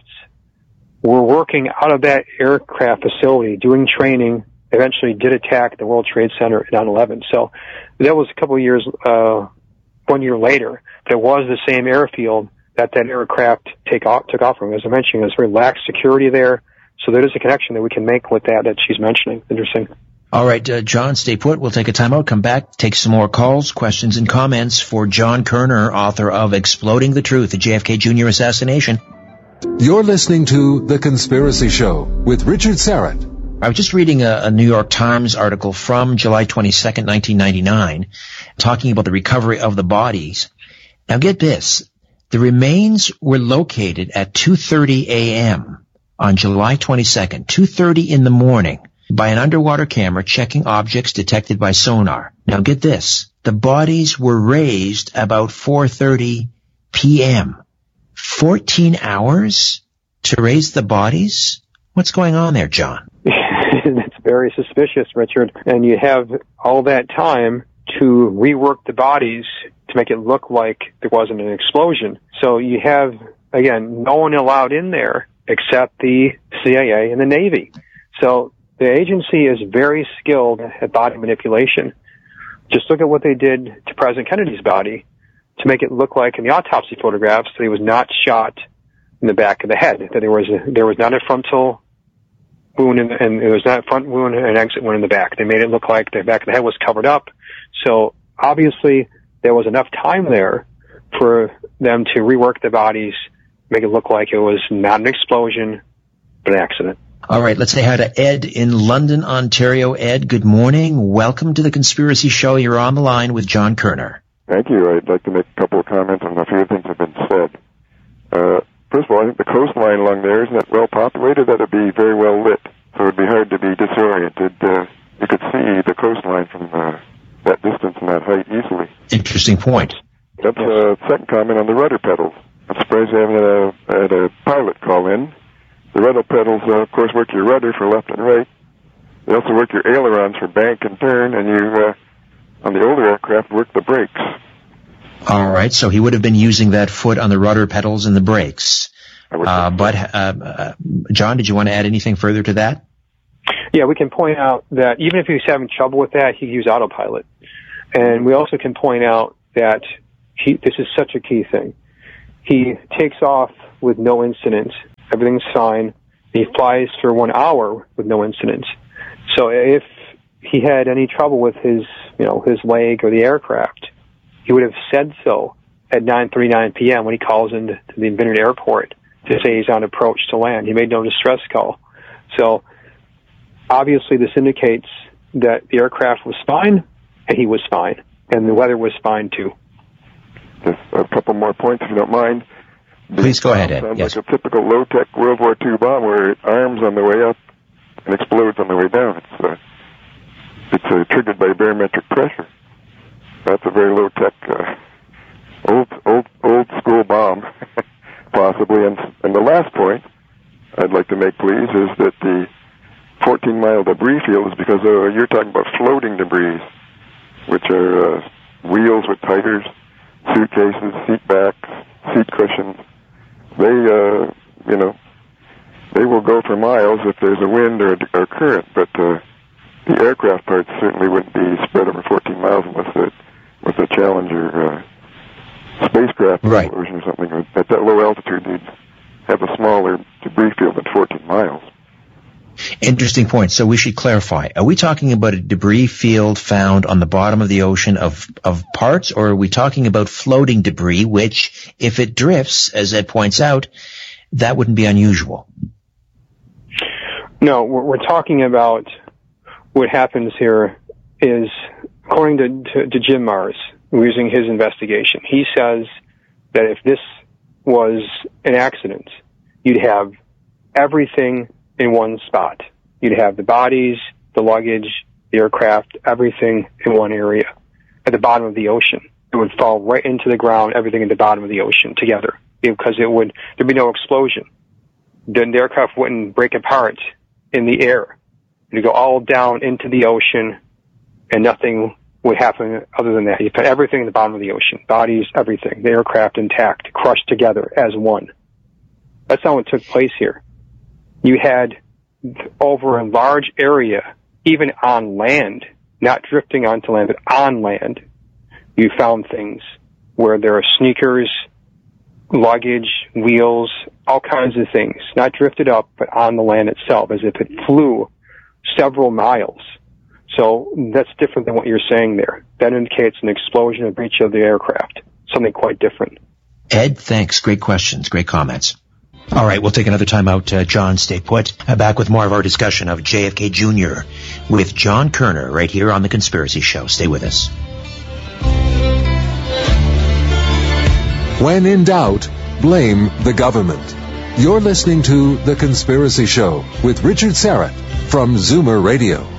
were working out of that aircraft facility, doing training, eventually did attack the World Trade Center at nine eleven. So that was a couple of years, uh, one year later, there was the same airfield that that aircraft take off, took off from. As I mentioned, there's very lax security there. So there is a connection that we can make with that that she's mentioning. Interesting. All right, uh, John, stay put. We'll take a timeout, come back, take some more calls, questions, and comments for John Kerner, author of Exploding the Truth, the J F K Junior Assassination. You're listening to The Conspiracy Show with Richard Syrett. I was just reading a, a New York Times article from July twenty-second, nineteen ninety-nine, talking about the recovery of the bodies. Now get this. The remains were located at two thirty a.m. on July twenty-second, two thirty in the morning, by an underwater camera checking objects detected by sonar. Now get this. The bodies were raised about four thirty p.m. fourteen hours to raise the bodies? What's going on there, John? That's very suspicious, Richard. And you have all that time to rework the bodies to make it look like there wasn't an explosion. So you have, again, no one allowed in there except the C I A and the Navy. So the agency is very skilled at body manipulation. Just look at what they did to President Kennedy's body to make it look like in the autopsy photographs that he was not shot in the back of the head, that there was a, there was not a frontal wound in, and there was not a front wound and an exit wound in the back. They made it look like the back of the head was covered up. So obviously there was enough time there for them to rework the bodies, make it look like it was not an explosion, but an accident. All right, let's say hi to Ed in London, Ontario. Ed, good morning. Welcome to The Conspiracy Show. You're on the line with John Kerner. Thank you. I'd like to make a couple of comments on a few things that have been said. Uh, first of all, I think the coastline along there isn't that well populated that it'd be very well lit, so it'd be hard to be disoriented. Uh, you could see the coastline from uh, that distance and that height easily. Interesting point. That's a uh, second comment on the rudder pedals. I'm surprised they haven't had a, had a pilot call in. The rudder pedals, uh, of course, work your rudder for left and right. They also work your ailerons for bank and turn, and you, uh, on the older aircraft, work the brakes. All right, so he would have been using that foot on the rudder pedals and the brakes. Uh, but, uh, uh, John, did you want to add anything further to that? Yeah, we can point out that even if he was having trouble with that, he used autopilot. And we also can point out that he, this is such a key thing. He takes off with no incident. Everything's fine. He flies for one hour with no incident. So if he had any trouble with his, you know, his leg or the aircraft, he would have said so at nine thirty-nine p.m. when he calls into the Vineyard Airport to say he's on approach to land. He made no distress call. So obviously this indicates that the aircraft was fine and he was fine, and the weather was fine too. Just a couple more points, if you don't mind. Please go ahead, Ed. Sounds yes. like a typical low-tech World War Two bomb where it arms on the way up and explodes on the way down. It's uh, it's uh, triggered by barometric pressure. That's a very low-tech, uh, old old old school bomb, possibly. And and the last point I'd like to make, please, is that the fourteen mile debris field is because uh, you're talking about floating debris, which are uh, wheels with tires, suitcases, seat backs, seat cushions. They, uh, you know, they will go for miles if there's a wind or, or current, but uh, the aircraft parts certainly wouldn't be spread over fourteen miles unless it was a Challenger uh, spacecraft right. explosion or something. At that low altitude, you'd have a smaller debris field than fourteen miles. Interesting point. So we should clarify. Are we talking about a debris field found on the bottom of the ocean of, of parts, or are we talking about floating debris, which, if it drifts, as Ed points out, that wouldn't be unusual? No, we're, we're talking about what happens here is, according to, to, to Jim Mars, using his investigation, he says that if this was an accident, you'd have everything in one spot. You'd have the bodies, the luggage, the aircraft, everything in one area at the bottom of the ocean. It would fall right into the ground, everything at the bottom of the ocean together, because it would, there'd be no explosion. Then the aircraft wouldn't break apart in the air. It'd go all down into the ocean and nothing would happen other than that. You put everything at the bottom of the ocean, bodies, everything, the aircraft intact, crushed together as one. That's not what took place here. You had over a large area, even on land, not drifting onto land, but on land, you found things where there are sneakers, luggage, wheels, all kinds of things, not drifted up, but on the land itself, as if it flew several miles. So that's different than what you're saying there. That indicates an explosion, a breach of the aircraft, something quite different. Ed, thanks. Great questions. Great comments. All right, we'll take another time out. Uh, John, stay put. Uh, back with more of our discussion of J F K Junior with John Kerner right here on The Conspiracy Show. Stay with us. When in doubt, blame the government. You're listening to The Conspiracy Show with Richard Syrett from Zoomer Radio.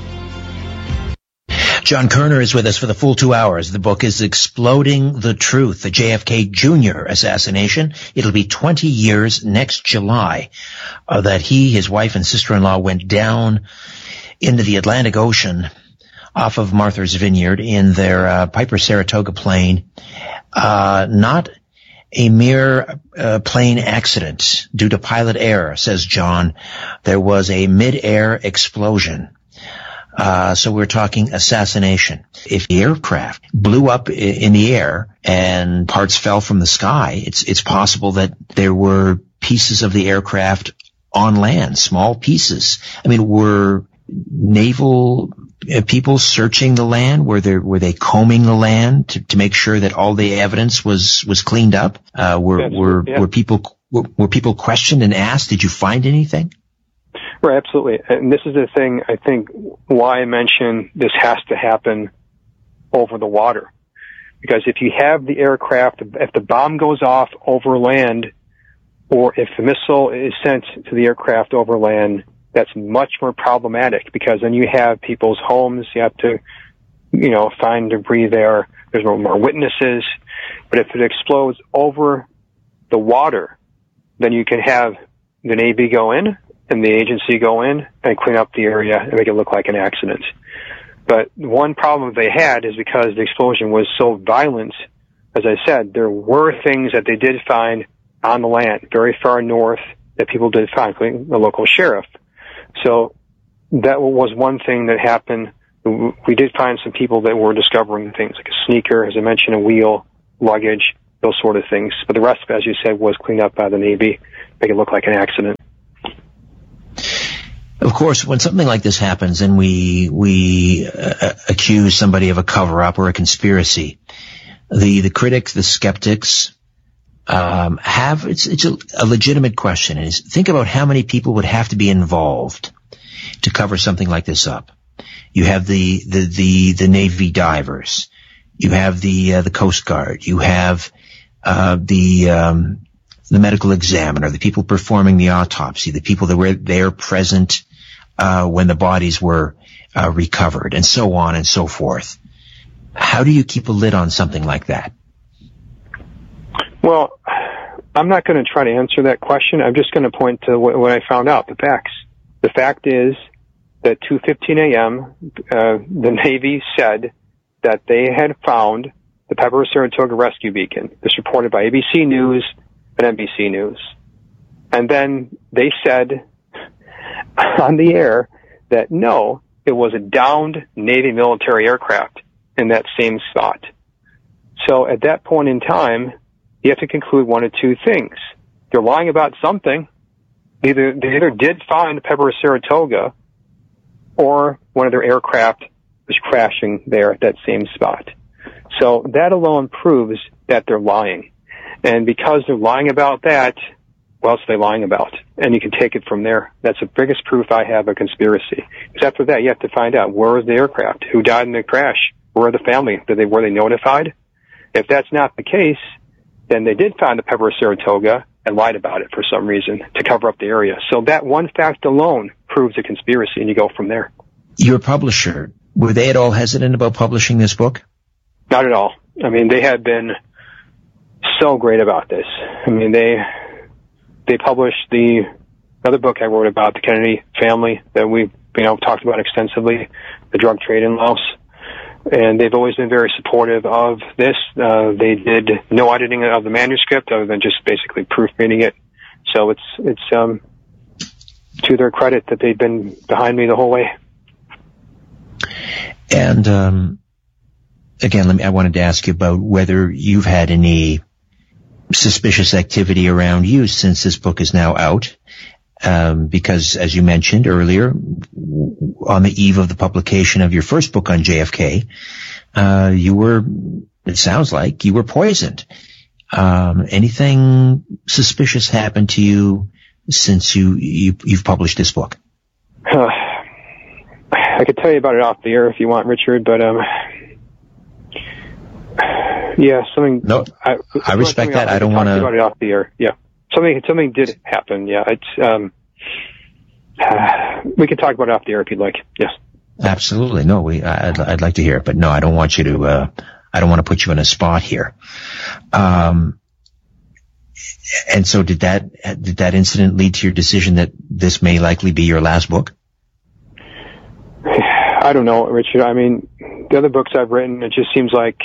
John Kerner is with us for the full two hours. The book is Exploding the Truth, the J F K Junior assassination. It'll be twenty years next July uh, that he, his wife, and sister-in-law went down into the Atlantic Ocean off of Martha's Vineyard in their uh, Piper Saratoga plane. Uh, not a mere uh, plane accident due to pilot error, says John. There was a mid-air explosion. Uh, so we're talking assassination. If the aircraft blew up in the air and parts fell from the sky, it's, it's possible that there were pieces of the aircraft on land, small pieces. I mean, were naval people searching the land? Were there, were they combing the land to, to make sure that all the evidence was, was cleaned up? Uh, were, That's, were, yeah. were people, were, were people questioned and asked, did you find anything? Right, absolutely. And this is the thing, I think, why I mention this has to happen over the water. Because if you have the aircraft, if the bomb goes off over land, or if the missile is sent to the aircraft over land, that's much more problematic, because then you have people's homes, you have to, you know, find debris there, there's more, more witnesses. But if it explodes over the water, then you can have the Navy go in, and the agency go in and clean up the area and make it look like an accident. But one problem they had is because the explosion was so violent, as I said, there were things that they did find on the land, very far north, that people did find, including the local sheriff. So that was one thing that happened. We did find some people that were discovering things like a sneaker, as I mentioned, a wheel, luggage, those sort of things. But the rest of it, as you said, was cleaned up by the Navy, make it look like an accident. Of course, when something like this happens and we we uh, accuse somebody of a cover-up or a conspiracy, the the critics, the skeptics, um, have it's it's a, a legitimate question. Is think about how many people would have to be involved to cover something like this up. You have the the the, the Navy divers, you have the uh, the Coast Guard, you have uh, the um, the medical examiner, the people performing the autopsy, the people that were there present uh, when the bodies were uh, recovered, and so on and so forth. How do you keep a lid on something like that? Well, I'm not going to try to answer that question. I'm just going to point to what, what I found out, the facts. The fact is that two fifteen a.m., uh, the Navy said that they had found the Pepper Saratoga rescue beacon. This reported by A B C News and N B C News. And then they said on the air that no, it was a downed Navy military aircraft in that same spot. So at that point in time, you have to conclude one of two things. They're lying about something. Either they either did find Pepper Saratoga, or one of their aircraft was crashing there at that same spot. So that alone proves that they're lying. And because they're lying about that, what else are they lying about? And you can take it from there. That's the biggest proof I have of conspiracy. Because after that, you have to find out, where was the aircraft? Who died in the crash? Where are the family? Did they, were they notified? If that's not the case, then they did find the Pepper Saratoga and lied about it for some reason to cover up the area. So that one fact alone proves a conspiracy, and you go from there. Your publisher, were they at all hesitant about publishing this book? Not at all. I mean, they have been so great about this. I mean, they they published the other book I wrote about, the Kennedy family, that we you know talked about extensively, the drug trade in Laos. And they've always been very supportive of this. Uh, they did no editing of the manuscript other than just basically proofreading it. So it's it's um, to their credit that they've been behind me the whole way. And um, again, let me, I wanted to ask you about whether you've had any suspicious activity around you since this book is now out. Um, because, as you mentioned earlier, on the eve of the publication of your first book on J F K, uh, you were, it sounds like, you were poisoned. Um, anything suspicious happened to you since you, you you've published this book? Uh, I could tell you about it off the air if you want, Richard, but um, yeah, something. No, I, I respect that. I don't want to. About it off the air, yeah. Something, something did happen. Yeah, it's. Um, uh, we can talk about it off the air if you'd like. Yes. Absolutely. No, we. I'd, I'd like to hear it, but no, I don't want you to. Uh, I don't want to put you in a spot here. Um, and so, did that did that incident lead to your decision that this may likely be your last book? I don't know, Richard. I mean, the other books I've written, it just seems like.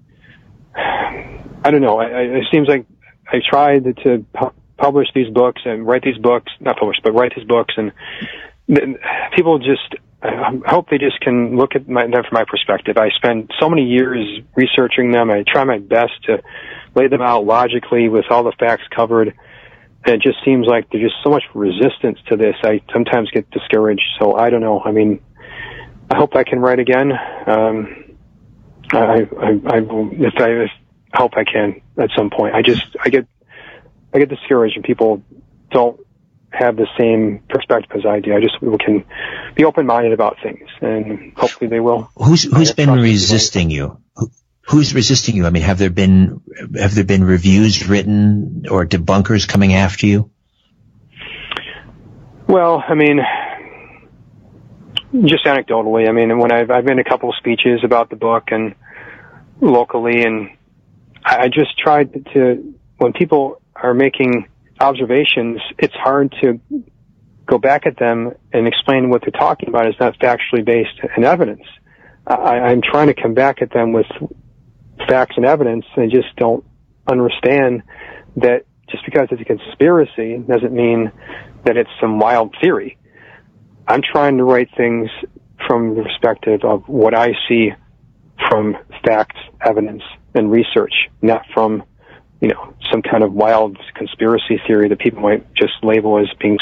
I don't know. I, I, it seems like. I tried to pu- publish these books and write these books, not publish, but write these books, and people just, I hope they just can look at my, them from my perspective. I spend so many years researching them. I try my best to lay them out logically with all the facts covered, and it just seems like there's just so much resistance to this. I sometimes get discouraged, so I don't know. I mean, I hope I can write again. Um, I, I, I, if I, if, I hope I can at some point. I just, I get, I get discouraged when people don't have the same perspective as I do. I just, we can be open-minded about things, and hopefully they will. Who's, who's been resisting you? Who, who's resisting you? I mean, have there been, have there been reviews written or debunkers coming after you? Well, I mean, just anecdotally. I mean, when I've, I've been to a couple of speeches about the book and locally, and I just tried to, when people are making observations, it's hard to go back at them and explain what they're talking about is not factually based in evidence. I, I'm trying to come back at them with facts and evidence, and they just don't understand that just because it's a conspiracy doesn't mean that it's some wild theory. I'm trying to write things from the perspective of what I see from facts, evidence, and research, not from, you know, some kind of wild conspiracy theory that people might just label as being